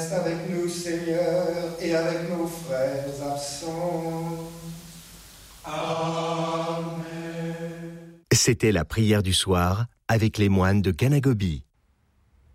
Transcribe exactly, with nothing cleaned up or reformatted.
Reste avec nous, Seigneur, et avec nos frères absents. Amen. C'était la prière du soir avec les moines de Ganagobi.